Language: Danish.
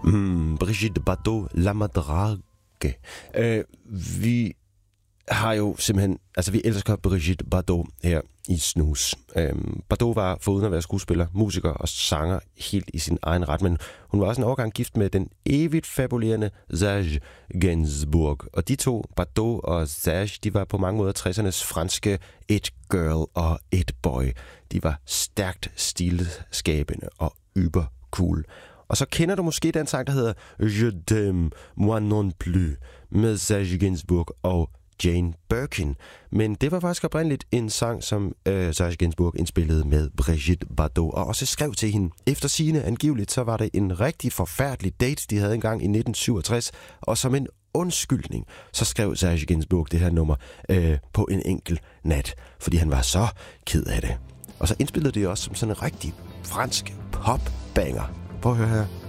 Brigitte Bardot, La Madrague. Vi har jo simpelthen, altså vi elsker Brigitte Bardot her i Snus. Bardot var foruden at være skuespiller, musiker og sanger helt i sin egen ret, men hun var også en årgang gift med den evigt fabulerende Serge Gainsbourg. Og de to, Bardot og Serge, de var på mange måder 60'ernes franske et girl og et boy. De var stærkt stilskabende og cool. Og så kender du måske den sang, der hedder Je t'aime, moi non plus, med Serge Gainsbourg og Jane Birkin. Men det var faktisk oprindeligt en sang, som Serge Gainsbourg indspillede med Brigitte Bardot, og også skrev til hende. Efter sigende angiveligt, så var det en rigtig forfærdelig date, de havde engang i 1967, og som en undskyldning, så skrev Serge Gainsbourg det her nummer på en enkelt nat, fordi han var så ked af det. Og så indspillede det også som sådan en rigtig fransk popbanger. Prøv at høre her.